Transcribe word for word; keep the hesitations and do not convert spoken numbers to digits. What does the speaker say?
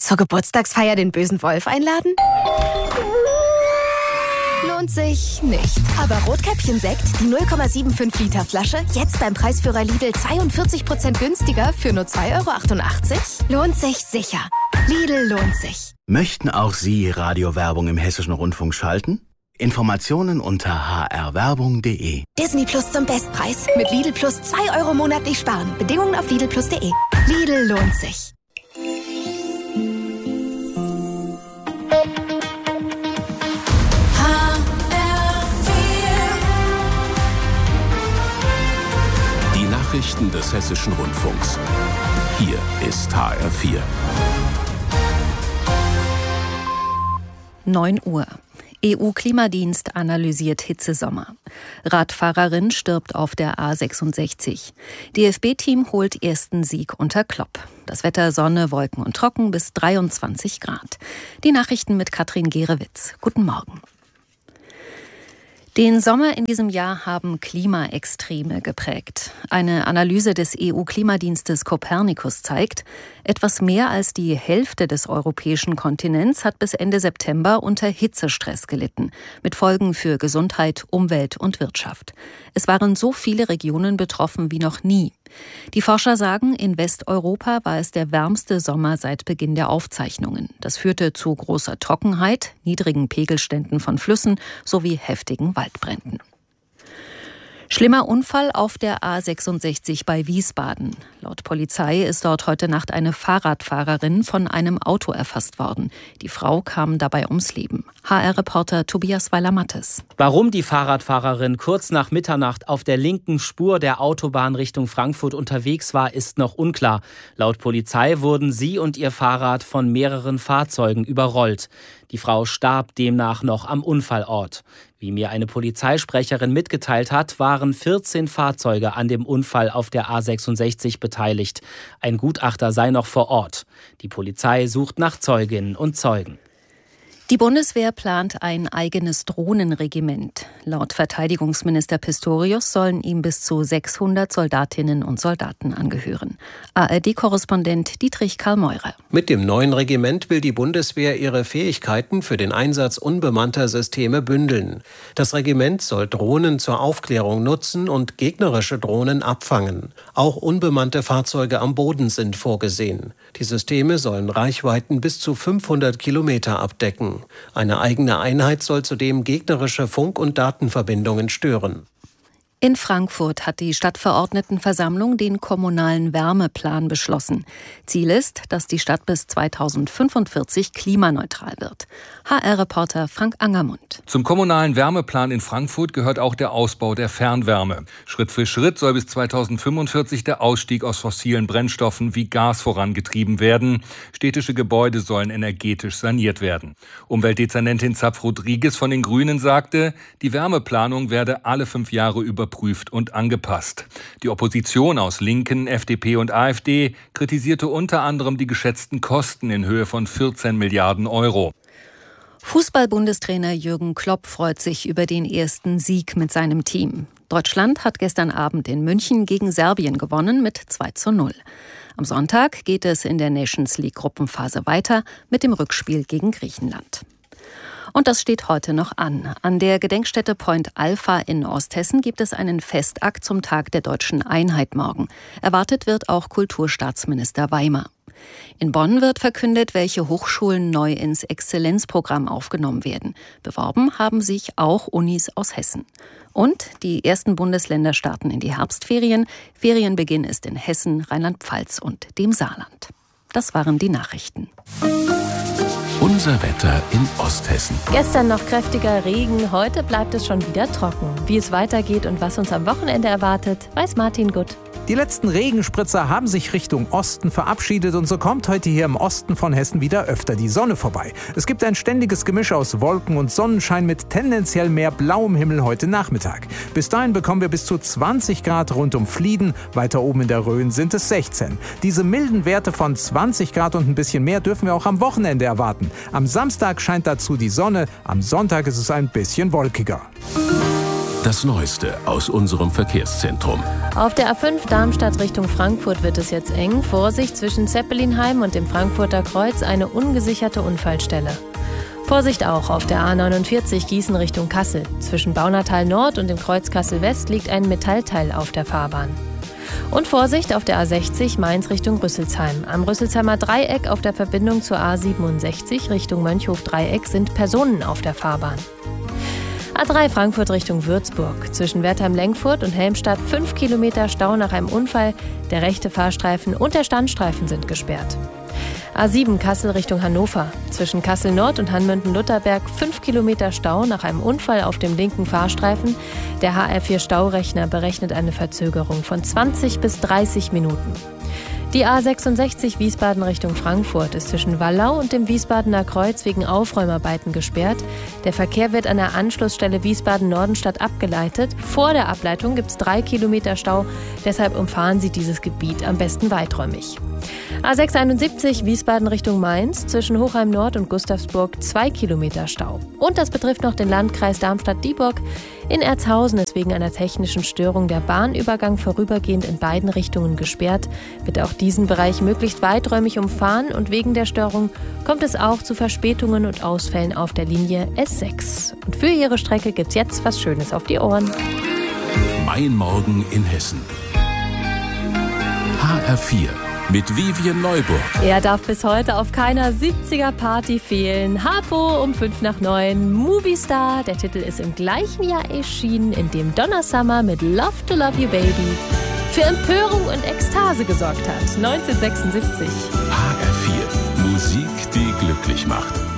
Zur Geburtstagsfeier den bösen Wolf einladen? Lohnt sich nicht. Aber Rotkäppchen-Sekt, die null Komma fünfundsiebzig Liter Flasche, jetzt beim Preisführer Lidl zweiundvierzig Prozent günstiger für nur zwei Euro achtundachtzig? Lohnt sich sicher. Lidl lohnt sich. Möchten auch Sie Radiowerbung im Hessischen Rundfunk schalten? Informationen unter h r werbung punkt d e. Disney Plus zum Bestpreis. Mit Lidl Plus zwei Euro monatlich sparen. Bedingungen auf lidl plus punkt d e. Lidl lohnt sich. Die Nachrichten des Hessischen Rundfunks. Hier ist H R vier. neun Uhr. E U-Klimadienst analysiert Hitzesommer. Radfahrerin stirbt auf der A sechsundsechzig. D F B-Team holt ersten Sieg unter Klopp. Das Wetter Sonne, Wolken und Trocken bis dreiundzwanzig Grad. Die Nachrichten mit Katrin Gerewitz. Guten Morgen. Den Sommer in diesem Jahr haben Klimaextreme geprägt. Eine Analyse des E U-Klimadienstes Copernicus zeigt, etwas mehr als die Hälfte des europäischen Kontinents hat bis Ende September unter Hitzestress gelitten, mit Folgen für Gesundheit, Umwelt und Wirtschaft. Es waren so viele Regionen betroffen wie noch nie. Die Forscher sagen, in Westeuropa war es der wärmste Sommer seit Beginn der Aufzeichnungen. Das führte zu großer Trockenheit, niedrigen Pegelständen von Flüssen sowie heftigen Waldbränden. Schlimmer Unfall auf der A sechsundsechzig bei Wiesbaden. Laut Polizei ist dort heute Nacht eine Fahrradfahrerin von einem Auto erfasst worden. Die Frau kam dabei ums Leben. H R-Reporter Tobias Weiler-Mattes. Warum die Fahrradfahrerin kurz nach Mitternacht auf der linken Spur der Autobahn Richtung Frankfurt unterwegs war, ist noch unklar. Laut Polizei wurden sie und ihr Fahrrad von mehreren Fahrzeugen überrollt. Die Frau starb demnach noch am Unfallort. Wie mir eine Polizeisprecherin mitgeteilt hat, waren vierzehn Fahrzeuge an dem Unfall auf der A sechsundsechzig beteiligt. Ein Gutachter sei noch vor Ort. Die Polizei sucht nach Zeuginnen und Zeugen. Die Bundeswehr plant ein eigenes Drohnenregiment. Laut Verteidigungsminister Pistorius sollen ihm bis zu sechshundert Soldatinnen und Soldaten angehören. A R D-Korrespondent Dietrich Karl-Meurer. Mit dem neuen Regiment will die Bundeswehr ihre Fähigkeiten für den Einsatz unbemannter Systeme bündeln. Das Regiment soll Drohnen zur Aufklärung nutzen und gegnerische Drohnen abfangen. Auch unbemannte Fahrzeuge am Boden sind vorgesehen. Die Systeme sollen Reichweiten bis zu fünfhundert Kilometer abdecken. Eine eigene Einheit soll zudem gegnerische Funk- und Datenverbindungen stören. In Frankfurt hat die Stadtverordnetenversammlung den kommunalen Wärmeplan beschlossen. Ziel ist, dass die Stadt bis zweitausendfünfundvierzig klimaneutral wird. H R-Reporter Frank Angermund. Zum kommunalen Wärmeplan in Frankfurt gehört auch der Ausbau der Fernwärme. Schritt für Schritt soll bis zweitausendfünfundvierzig der Ausstieg aus fossilen Brennstoffen wie Gas vorangetrieben werden. Städtische Gebäude sollen energetisch saniert werden. Umweltdezernentin Zapf-Rodriguez von den Grünen sagte, die Wärmeplanung werde alle fünf Jahre überprüft und angepasst. Die Opposition aus Linken, F D P und A f D kritisierte unter anderem die geschätzten Kosten in Höhe von vierzehn Milliarden Euro. Fußball-Bundestrainer Jürgen Klopp freut sich über den ersten Sieg mit seinem Team. Deutschland hat gestern Abend in München gegen Serbien gewonnen mit zwei zu null. Am Sonntag geht es in der Nations League-Gruppenphase weiter mit dem Rückspiel gegen Griechenland. Und das steht heute noch an. An der Gedenkstätte Point Alpha in Osthessen gibt es einen Festakt zum Tag der deutschen Einheit morgen. Erwartet wird auch Kulturstaatsminister Weimer. In Bonn wird verkündet, welche Hochschulen neu ins Exzellenzprogramm aufgenommen werden. Beworben haben sich auch Unis aus Hessen. Und die ersten Bundesländer starten in die Herbstferien. Ferienbeginn ist in Hessen, Rheinland-Pfalz und dem Saarland. Das waren die Nachrichten. Unser Wetter in Osthessen. Gestern noch kräftiger Regen, heute bleibt es schon wieder trocken. Wie es weitergeht und was uns am Wochenende erwartet, weiß Martin Gutt. Die letzten Regenspritzer haben sich Richtung Osten verabschiedet und so kommt heute hier im Osten von Hessen wieder öfter die Sonne vorbei. Es gibt ein ständiges Gemisch aus Wolken und Sonnenschein mit tendenziell mehr blauem Himmel heute Nachmittag. Bis dahin bekommen wir bis zu zwanzig Grad rund um Flieden, weiter oben in der Rhön sind es sechzehn. Diese milden Werte von zwanzig Grad und ein bisschen mehr dürfen wir auch am Wochenende erwarten. Am Samstag scheint dazu die Sonne, am Sonntag ist es ein bisschen wolkiger. Das Neueste aus unserem Verkehrszentrum. Auf der A fünf Darmstadt Richtung Frankfurt wird es jetzt eng. Vorsicht, zwischen Zeppelinheim und dem Frankfurter Kreuz eine ungesicherte Unfallstelle. Vorsicht auch auf der A neunundvierzig Gießen Richtung Kassel. Zwischen Baunatal Nord und dem Kreuz Kassel West liegt ein Metallteil auf der Fahrbahn. Und Vorsicht auf der A sechzig Mainz Richtung Rüsselsheim. Am Rüsselsheimer Dreieck auf der Verbindung zur A siebenundsechzig Richtung Mönchhof-Dreieck sind Personen auf der Fahrbahn. A drei Frankfurt Richtung Würzburg. Zwischen Wertheim-Lenkfurt und Helmstadt fünf Kilometer Stau nach einem Unfall. Der rechte Fahrstreifen und der Standstreifen sind gesperrt. A sieben Kassel Richtung Hannover. Zwischen Kassel Nord und Hanmünden-Lutherberg fünf Kilometer Stau nach einem Unfall auf dem linken Fahrstreifen. Der H R vier Staurechner berechnet eine Verzögerung von zwanzig bis dreißig Minuten. Die A sechsundsechzig Wiesbaden Richtung Frankfurt ist zwischen Wallau und dem Wiesbadener Kreuz wegen Aufräumarbeiten gesperrt. Der Verkehr wird an der Anschlussstelle Wiesbaden-Nordenstadt abgeleitet. Vor der Ableitung gibt es drei Kilometer Stau, deshalb umfahren Sie dieses Gebiet am besten weiträumig. A sechshunderteinundsiebzig Wiesbaden Richtung Mainz, zwischen Hochheim Nord und Gustavsburg zwei Kilometer Stau. Und das betrifft noch den Landkreis Darmstadt-Dieburg. In Erzhausen ist wegen einer technischen Störung der Bahnübergang vorübergehend in beiden Richtungen gesperrt. Bitte auch diesen Bereich möglichst weiträumig umfahren und wegen der Störung kommt es auch zu Verspätungen und Ausfällen auf der Linie S sechs. Und für Ihre Strecke gibt's jetzt was Schönes auf die Ohren. Mein Morgen in Hessen. H R vier. Mit Vivian Neuburg. Er darf bis heute auf keiner siebziger-Party fehlen. Harpo um fünf nach neun. Moviestar. Der Titel ist im gleichen Jahr erschienen, in dem Donna Summer mit Love to Love You Baby für Empörung und Ekstase gesorgt hat. neunzehnhundertsechsundsiebzig. H R vier. Musik, die glücklich macht.